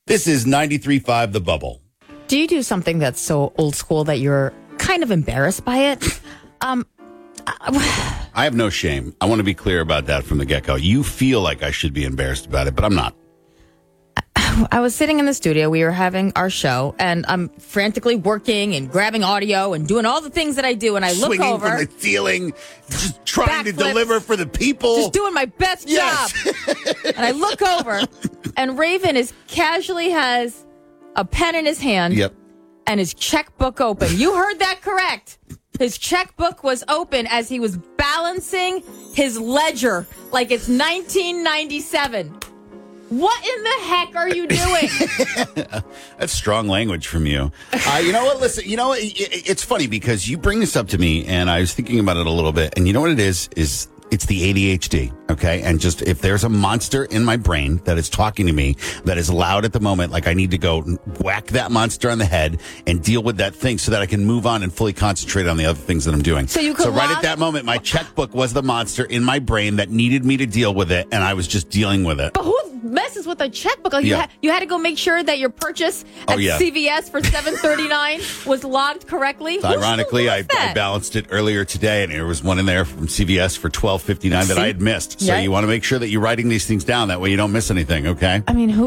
This is 93.5 The Bubble. Do you do something that's so old school that you're kind of embarrassed by it? I have no shame. I want to be clear about that from the get-go. You feel like I should be embarrassed about it, but I'm not. I was sitting in the studio. We were having our show, and I'm frantically working and grabbing audio and doing all the things that I do. And I look Swinging over, from the ceiling, just trying to Backflips. deliver for the people. just doing my best Yes. job. And I look over, and Raven casually has a pen in his hand Yep. and his checkbook open. You heard that correct. His checkbook was open as he was balancing his ledger like it's 1997. What in the heck are you doing? That's strong language from you. You know what? Listen, it's funny because you bring this up to me, and I was thinking about it a little bit. And you know what it is it's the ADHD, okay? And just if there's a monster in my brain that is talking to me that is loud at the moment, like I need to go whack that monster on the head and deal with that thing so that I can move on and fully concentrate on the other things that I'm doing. So you could right at that moment, my checkbook was the monster in my brain that needed me to deal with it, and I was just dealing with it. But who messes with a checkbook? Like Yeah. you had to go make sure that your purchase at CVS for $7.39 was logged correctly. Ironically, I Who's that? balanced it earlier today, and there was one in there from CVS for $12.59 that I had missed. So Yeah. you want to make sure that you're writing these things down. That way you don't miss anything, okay? I mean, who